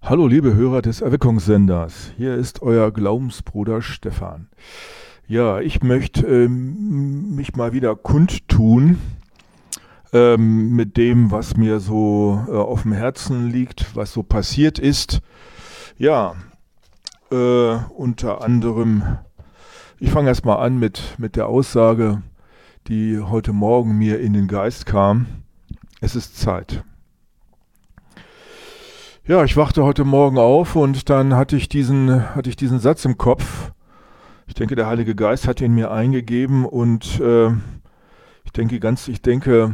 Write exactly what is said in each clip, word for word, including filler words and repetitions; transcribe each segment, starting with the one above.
Hallo liebe Hörer des Erweckungssenders, hier ist euer Glaubensbruder Stefan. Ja, ich möchte ähm, mich mal wieder kundtun ähm, mit dem, was mir so äh, auf dem Herzen liegt, was so passiert ist. Ja, äh, unter anderem, ich fange erst mal an mit, mit der Aussage, die heute Morgen mir in den Geist kam. Es ist Zeit. Ja, ich wachte heute Morgen auf und dann hatte ich diesen, hatte ich diesen Satz im Kopf. Ich denke, der Heilige Geist hat ihn mir eingegeben und äh, ich denke ganz, ich denke,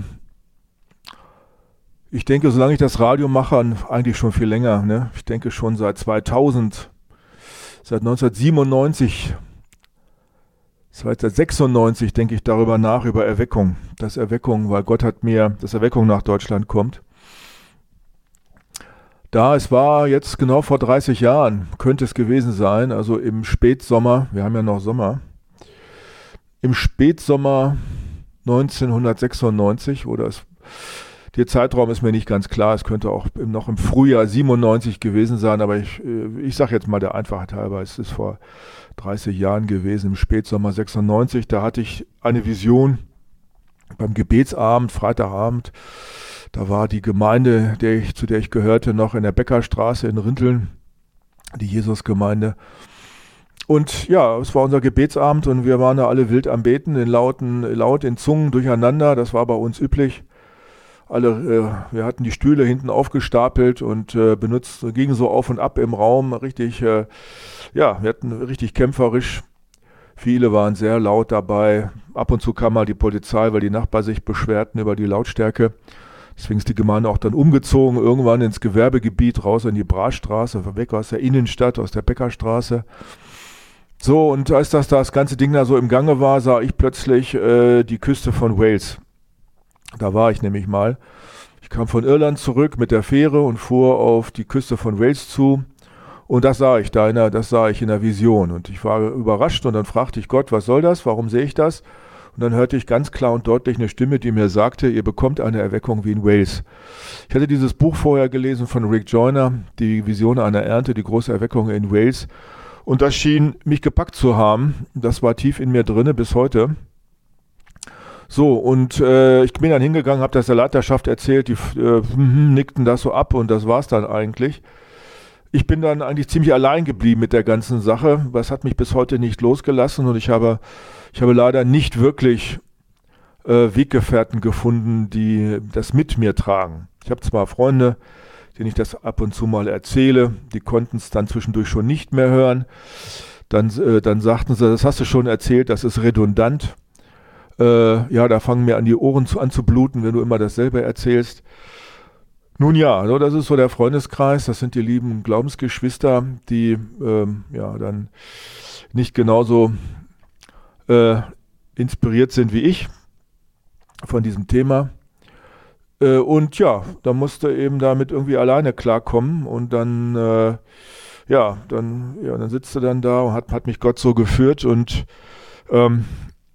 ich denke, solange ich das Radio mache, eigentlich schon viel länger, ne? Ich denke schon seit zweitausend, seit neunzehnhundertsiebenundneunzig, seit sechsundneunzig denke ich darüber nach, über Erweckung. Das Erweckung, weil Gott hat mir, dass Erweckung nach Deutschland kommt. Da, es war jetzt genau vor dreißig Jahren, könnte es gewesen sein, also im Spätsommer, wir haben ja noch Sommer, im Spätsommer neunzehnhundertsechsundneunzig, oder es, der Zeitraum ist mir nicht ganz klar, es könnte auch im, noch im Frühjahr siebenundneunzig gewesen sein, aber ich, ich sage jetzt mal der Einfachheit halber, es ist vor dreißig Jahren gewesen, im Spätsommer sechsundneunzig, da hatte ich eine Vision beim Gebetsabend, Freitagabend. Da war die Gemeinde, der ich, zu der ich gehörte, noch in der Beckerstraße in Rinteln, die Jesusgemeinde. Und ja, es war unser Gebetsabend und wir waren da alle wild am Beten, in lauten, laut in Zungen durcheinander. Das war bei uns üblich. Alle, äh, wir hatten die Stühle hinten aufgestapelt und äh, benutzt, gingen so auf und ab im Raum, richtig, äh, ja, wir hatten richtig kämpferisch. Viele waren sehr laut dabei. Ab und zu kam mal die Polizei, weil die Nachbarn sich beschwerten über die Lautstärke. Deswegen ist die Gemeinde auch dann umgezogen, irgendwann ins Gewerbegebiet, raus in die Brastraße, weg aus der Innenstadt, aus der Beckerstraße. So, und als das, das ganze Ding da so im Gange war, sah ich plötzlich äh, die Küste von Wales. Da war ich nämlich mal. Ich kam von Irland zurück mit der Fähre und fuhr auf die Küste von Wales zu. Und das sah ich da, in der, das sah ich in der Vision. Und ich war überrascht und dann fragte ich Gott, was soll das? Warum sehe ich das? Und dann hörte ich ganz klar und deutlich eine Stimme, die mir sagte, ihr bekommt eine Erweckung wie in Wales. Ich hatte dieses Buch vorher gelesen von Rick Joyner, die Vision einer Ernte, die große Erweckung in Wales. Und das schien mich gepackt zu haben. Das war tief in mir drinne bis heute. So, und äh, ich bin dann hingegangen, habe das der Leiterschaft erzählt, die äh, nickten das so ab und das war's dann eigentlich. Ich bin dann eigentlich ziemlich allein geblieben mit der ganzen Sache. Das hat mich bis heute nicht losgelassen und ich habe, ich habe leider nicht wirklich äh, Weggefährten gefunden, die das mit mir tragen. Ich habe zwar Freunde, denen ich das ab und zu mal erzähle, die konnten es dann zwischendurch schon nicht mehr hören. Dann, äh, dann sagten sie, das hast du schon erzählt, das ist redundant. Äh, ja, da fangen mir an die Ohren zu, an zu bluten, wenn du immer dasselbe erzählst. Nun ja, so, das ist so der Freundeskreis, das sind die lieben Glaubensgeschwister, die ähm, ja dann nicht genauso äh, inspiriert sind wie ich von diesem Thema. Äh, und ja, da musste eben damit irgendwie alleine klarkommen und dann, äh, ja, dann, ja, dann sitzt er dann da und hat, hat mich Gott so geführt und ähm,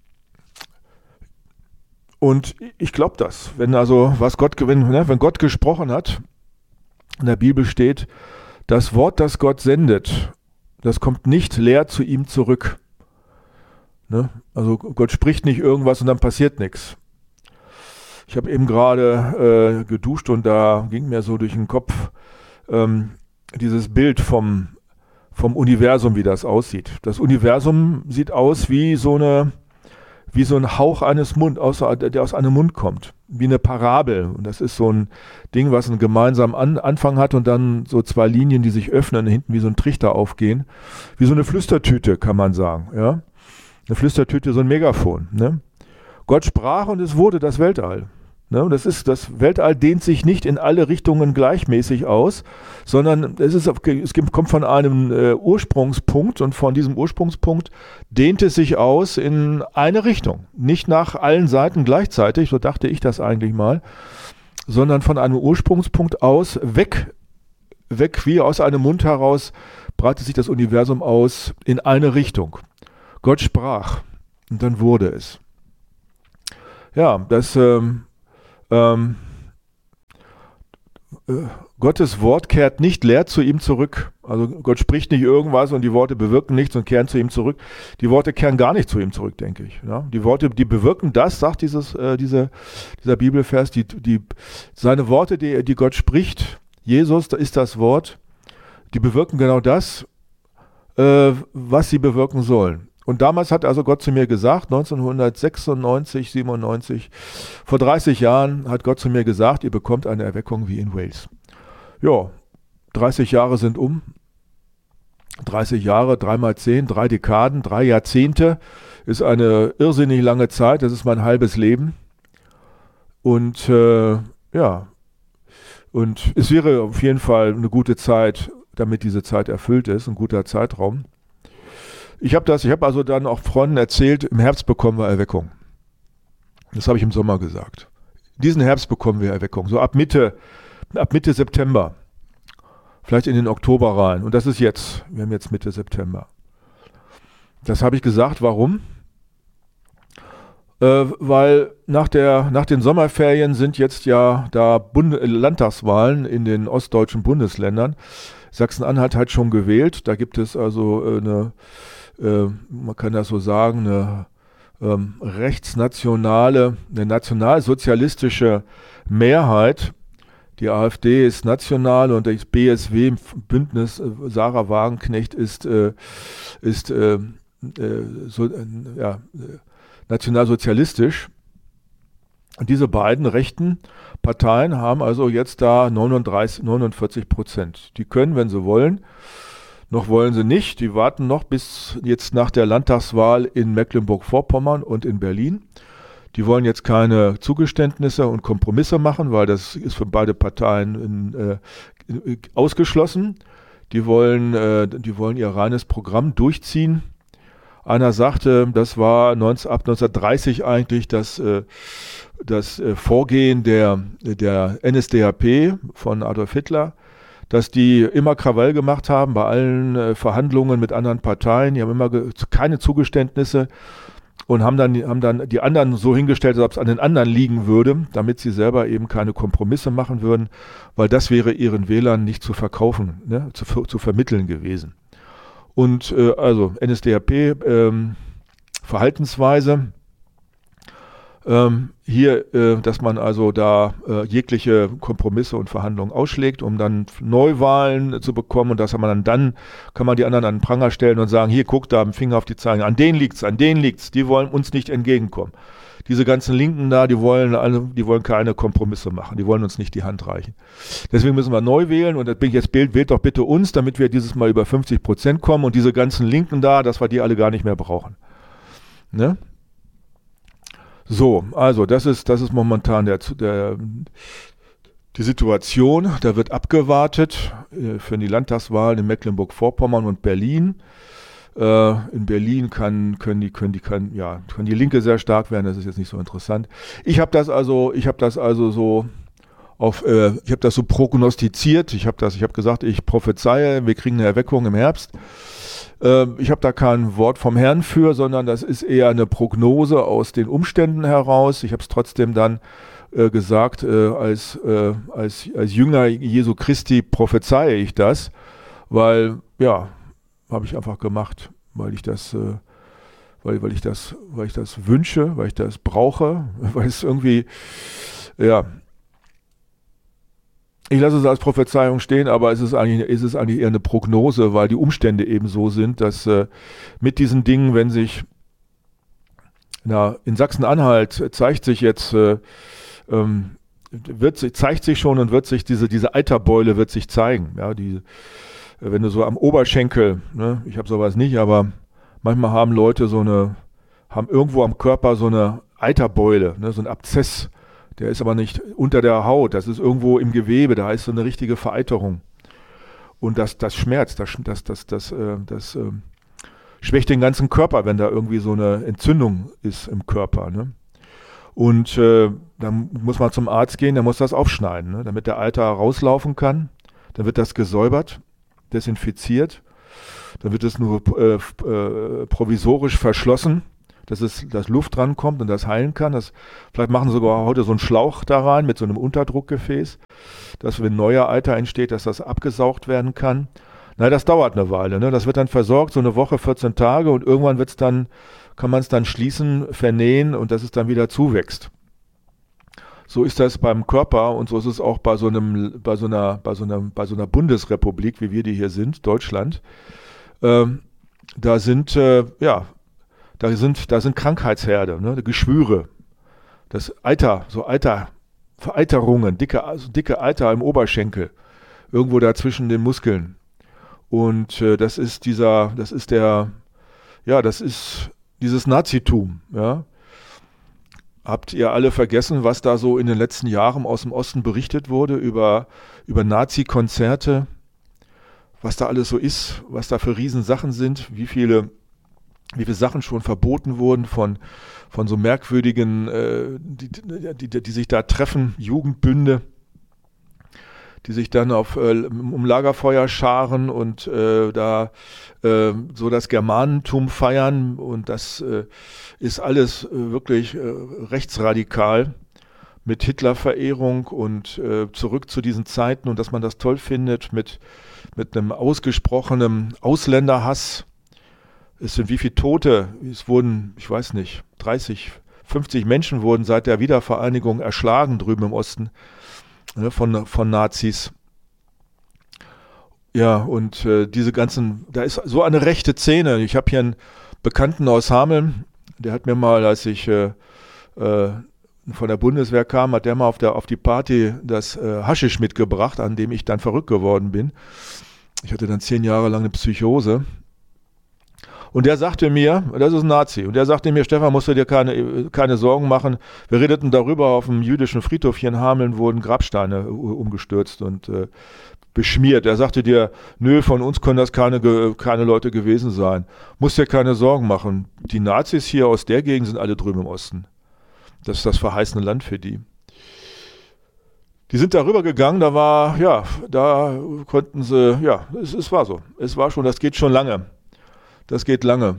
Und ich glaube das, wenn also was Gott wenn, ne, wenn Gott gesprochen hat, in der Bibel steht, das Wort, das Gott sendet, das kommt nicht leer zu ihm zurück. Ne? Also Gott spricht nicht irgendwas und dann passiert nichts. Ich habe eben gerade äh, geduscht und da ging mir so durch den Kopf ähm, dieses Bild vom, vom Universum, wie das aussieht. Das Universum sieht aus wie so eine wie so ein Hauch eines Mund, aus, der aus einem Mund kommt, wie eine Parabel. Und das ist so ein Ding, was einen gemeinsamen An- Anfang hat und dann so zwei Linien, die sich öffnen, hinten wie so ein Trichter aufgehen. Wie so eine Flüstertüte, kann man sagen. Ja? Eine Flüstertüte, so ein Megafon. Ne? Gott sprach und es wurde das Weltall. Ne? Und das ist, das Weltall dehnt sich nicht in alle Richtungen gleichmäßig aus, sondern es, ist, es kommt von einem äh, Ursprungspunkt und von diesem Ursprungspunkt dehnt es sich aus in eine Richtung. Nicht nach allen Seiten gleichzeitig, so dachte ich das eigentlich mal, sondern von einem Ursprungspunkt aus weg, weg wie aus einem Mund heraus breitet sich das Universum aus in eine Richtung. Gott sprach und dann wurde es. Ja, das ähm, Ähm, Gottes Wort kehrt nicht leer zu ihm zurück. Also Gott spricht nicht irgendwas und die Worte bewirken nichts und kehren zu ihm zurück. Die Worte kehren gar nicht zu ihm zurück, denke ich. Ja? Die Worte, die bewirken das, sagt dieses, äh, diese, dieser Bibelvers, die, die, seine Worte, die, die Gott spricht, Jesus, da ist das Wort, die bewirken genau das, äh, was sie bewirken sollen. Und damals hat also Gott zu mir gesagt, neunzehnhundertsechsundneunzig, siebenundneunzig, vor dreißig Jahren hat Gott zu mir gesagt, ihr bekommt eine Erweckung wie in Wales. Ja, dreißig Jahre sind um. dreißig Jahre, drei mal zehn, drei Dekaden, drei Jahrzehnte ist eine irrsinnig lange Zeit. Das ist mein halbes Leben. Und äh, ja, und es wäre auf jeden Fall eine gute Zeit, damit diese Zeit erfüllt ist, ein guter Zeitraum. Ich habe das, ich habe also dann auch Freunden erzählt, im Herbst bekommen wir Erweckung. Das habe ich im Sommer gesagt. Diesen Herbst bekommen wir Erweckung, so ab Mitte, ab Mitte September. Vielleicht in den Oktober rein. Und das ist jetzt, wir haben jetzt Mitte September. Das habe ich gesagt, warum? Äh, weil nach, der, nach den Sommerferien sind jetzt ja da Bund- Landtagswahlen in den ostdeutschen Bundesländern. Sachsen-Anhalt hat schon gewählt. Da gibt es also eine, äh, man kann das so sagen, eine ähm, rechtsnationale, eine nationalsozialistische Mehrheit. Die AfD ist national und das B S W, Bündnis äh, Sarah Wagenknecht, ist, äh, ist äh, äh, so, äh, ja, äh, nationalsozialistisch. Und diese beiden rechten Parteien haben also jetzt da neununddreißig, neunundvierzig Prozent. Die können, wenn sie wollen, noch wollen sie nicht. Die warten noch bis jetzt nach der Landtagswahl in Mecklenburg-Vorpommern und in Berlin. Die wollen jetzt keine Zugeständnisse und Kompromisse machen, weil das ist für beide Parteien äh, ausgeschlossen. Die wollen, äh, die wollen ihr reines Programm durchziehen. Einer sagte, das war neunzehn, ab neunzehnhundertdreißig eigentlich das, äh, das äh, Vorgehen der, der N S D A P von Adolf Hitler, dass die immer Krawall gemacht haben bei allen äh, Verhandlungen mit anderen Parteien. Die haben immer ge- keine Zugeständnisse und haben dann, haben dann die anderen so hingestellt, als ob es an den anderen liegen würde, damit sie selber eben keine Kompromisse machen würden, weil das wäre ihren Wählern nicht zu verkaufen, ne, zu, zu vermitteln gewesen. Und äh, also N S D A P, ähm, Verhaltensweise, ähm, hier, äh, dass man also da äh, jegliche Kompromisse und Verhandlungen ausschlägt, um dann Neuwahlen zu bekommen, und das kann man dann, dann kann man die anderen an den Pranger stellen und sagen, hier, guck da, mit dem Finger auf die Zeigen, an denen liegt's, an denen liegt's, die wollen uns nicht entgegenkommen. Diese ganzen Linken da, die wollen alle, die wollen keine Kompromisse machen, die wollen uns nicht die Hand reichen. Deswegen müssen wir neu wählen, und das bin ich jetzt, wählt, wählt doch bitte uns, damit wir dieses Mal über fünfzig Prozent kommen, und diese ganzen Linken da, dass wir die alle gar nicht mehr brauchen. Ne? So, also das ist, das ist momentan der, der, die Situation. Da wird abgewartet äh, für die Landtagswahlen in Mecklenburg-Vorpommern und Berlin. Äh, in Berlin kann, können die, können die, kann, ja, können die Linke sehr stark werden. Das ist jetzt nicht so interessant. Ich habe das also, ich habe das also so auf, äh, ich habe das so prognostiziert. Ich habe das, ich habe gesagt, ich prophezeie, wir kriegen eine Erweckung im Herbst. Ich habe da kein Wort vom Herrn für, sondern das ist eher eine Prognose aus den Umständen heraus. Ich habe es trotzdem dann äh, gesagt, äh, als, äh, als, als Jünger Jesu Christi prophezeie ich das, weil, ja, habe ich einfach gemacht, weil ich das, äh, weil, weil ich das, weil ich das wünsche, weil ich das brauche, weil es irgendwie, ja, ich lasse es als Prophezeiung stehen, aber es ist eigentlich, es ist eigentlich eher eine Prognose, weil die Umstände eben so sind, dass äh, mit diesen Dingen, wenn sich, na, in Sachsen-Anhalt zeigt sich jetzt, äh, ähm, wird, zeigt sich schon und wird sich diese, diese Eiterbeule wird sich zeigen. Ja, die, äh, wenn du so am Oberschenkel, ne, ich habe sowas nicht, aber manchmal haben Leute so eine, haben irgendwo am Körper so eine Eiterbeule, ne, so ein Abzess. Der ist aber nicht unter der Haut, das ist irgendwo im Gewebe, da ist so eine richtige Vereiterung. Und das, das schmerzt, das, das, das, das, äh, das äh, schwächt den ganzen Körper, wenn da irgendwie so eine Entzündung ist im Körper. Ne? Und äh, dann muss man zum Arzt gehen, der muss das aufschneiden, ne? Damit der Eiter rauslaufen kann. Dann wird das gesäubert, desinfiziert, dann wird es nur äh, äh, provisorisch verschlossen, dass es, dass Luft drankommt und das heilen kann. Das, vielleicht machen sie sogar heute so einen Schlauch da rein mit so einem Unterdruckgefäß, dass wenn neuer Eiter entsteht, dass das abgesaugt werden kann. Na, das dauert eine Weile, ne? Das wird dann versorgt, so eine Woche, vierzehn Tage und irgendwann wird's dann, kann man es dann schließen, vernähen und dass es dann wieder zuwächst. So ist das beim Körper und so ist es auch bei so einem, bei so einer, bei so einer, bei so einer Bundesrepublik, wie wir die hier sind, Deutschland. Ähm, da sind, äh, ja, da sind, da sind Krankheitsherde, ne? Geschwüre, das Eiter, so Eiter, Vereiterungen, dicke, also dicke Eiter im Oberschenkel, irgendwo da zwischen den Muskeln. Und äh, das ist dieser, das ist der, ja, das ist dieses Nazitum, ja. Habt ihr alle vergessen, was da so in den letzten Jahren aus dem Osten berichtet wurde über, über Nazi-Konzerte? Was da alles so ist, was da für Riesensachen sind, wie viele, wie viele Sachen schon verboten wurden von, von so merkwürdigen, äh, die, die, die, die sich da treffen, Jugendbünde, die sich dann auf, äh, um Lagerfeuer scharen und äh, da äh, so das Germanentum feiern und das äh, ist alles äh, wirklich äh, rechtsradikal mit Hitlerverehrung und äh, zurück zu diesen Zeiten und dass man das toll findet mit, mit einem ausgesprochenen Ausländerhass. Es sind wie viele Tote? Es wurden, ich weiß nicht, dreißig, fünfzig Menschen wurden seit der Wiedervereinigung erschlagen drüben im Osten. Von, von Nazis. Ja, und äh, diese ganzen, da ist so eine rechte Szene. Ich habe hier einen Bekannten aus Hameln, der hat mir mal, als ich äh, äh, von der Bundeswehr kam, hat der mal auf, der, auf die Party das äh, Haschisch mitgebracht, an dem ich dann verrückt geworden bin. Ich hatte dann zehn Jahre lang eine Psychose. Und der sagte mir, das ist ein Nazi, und der sagte mir, Stefan, musst du dir keine, keine Sorgen machen. Wir redeten darüber, auf dem jüdischen Friedhof hier in Hameln wurden Grabsteine umgestürzt und äh, beschmiert. Er sagte dir, nö, von uns können das keine, keine Leute gewesen sein. Musst dir keine Sorgen machen. Die Nazis hier aus der Gegend sind alle drüben im Osten. Das ist das verheißene Land für die. Die sind darüber gegangen, da war, ja, da konnten sie, ja, es, es war so. Es war schon, das geht schon lange. Das geht lange.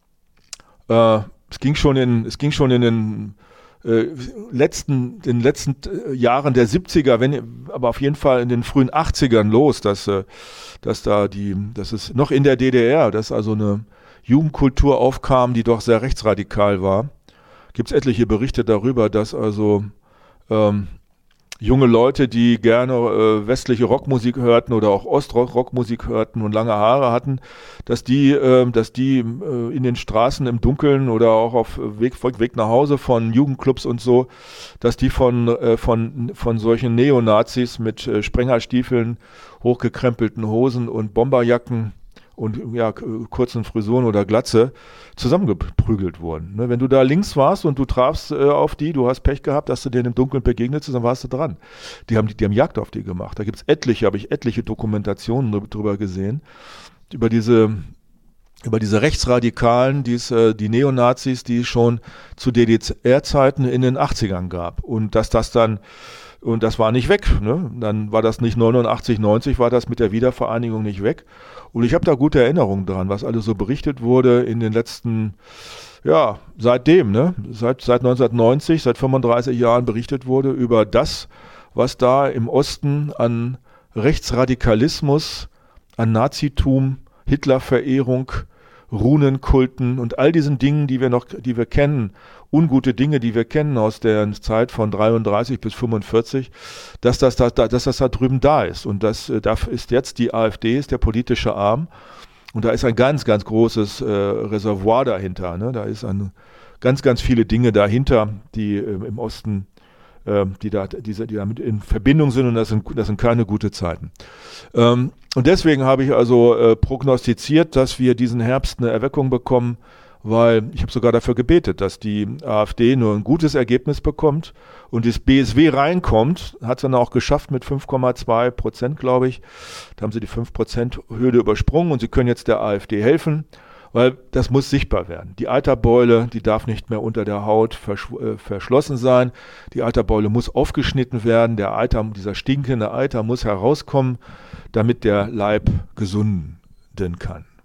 Äh, es ging schon in, es ging schon in den äh, letzten, den letzten äh, Jahren der siebziger, wenn, aber auf jeden Fall in den frühen achtzigern los, dass, äh, dass da die, dass es noch in der D D R, dass also eine Jugendkultur aufkam, die doch sehr rechtsradikal war. Gibt es etliche Berichte darüber, dass also ähm, junge Leute, die gerne äh, westliche Rockmusik hörten oder auch Ostrock-Rockmusik hörten und lange Haare hatten, dass die, äh, dass die äh, in den Straßen im Dunkeln oder auch auf Weg, Weg nach Hause von Jugendclubs und so, dass die von, äh, von, von solchen Neonazis mit äh, Sprengerstiefeln, hochgekrempelten Hosen und Bomberjacken und ja, kurzen Frisuren oder Glatze zusammengeprügelt wurden. Ne, wenn du da links warst und du trafst äh, auf die, du hast Pech gehabt, dass du denen im Dunkeln begegnet, dann warst du dran. Die haben, die haben Jagd auf die gemacht. Da gibt es etliche, habe ich etliche Dokumentationen drüber gesehen, über diese, über diese Rechtsradikalen, die's, äh, die Neonazis, die es schon zu D D R-Zeiten in den achtzigern gab. Und dass das dann Und das war nicht weg. Ne? Dann war das nicht neunundachtzig, neunzig, war das mit der Wiedervereinigung nicht weg. Und ich habe da gute Erinnerungen dran, was alles so berichtet wurde in den letzten, ja, seitdem, ne? seit, seit neunzehnhundertneunzig, seit fünfunddreißig Jahren berichtet wurde über das, was da im Osten an Rechtsradikalismus, an Nazitum, Hitlerverehrung, Runenkulten und all diesen Dingen, die wir noch, die wir kennen, ungute Dinge, die wir kennen aus der Zeit von dreiunddreißig bis fünfundvierzig, dass das da, dass das da drüben da ist. Und das, da ist jetzt die AfD, ist der politische Arm. Und da ist ein ganz, ganz großes äh, Reservoir dahinter. Ne? Da ist ein, ganz, ganz viele Dinge dahinter, die äh, im Osten, äh, die, da, die, die damit in Verbindung sind. Und das sind, das sind keine gute Zeiten. Ähm, und deswegen habe ich also äh, prognostiziert, dass wir diesen Herbst eine Erweckung bekommen, weil ich habe sogar dafür gebetet, dass die AfD nur ein gutes Ergebnis bekommt und das B S W reinkommt, hat es dann auch geschafft mit fünf Komma zwei Prozent, glaube ich. Da haben sie die fünf Prozent Hürde übersprungen und sie können jetzt der AfD helfen, weil das muss sichtbar werden. Die Eiterbeule, die darf nicht mehr unter der Haut versch- äh, verschlossen sein. Die Eiterbeule muss aufgeschnitten werden. Der Eiter, dieser stinkende Eiter muss herauskommen, damit der Leib gesunden kann.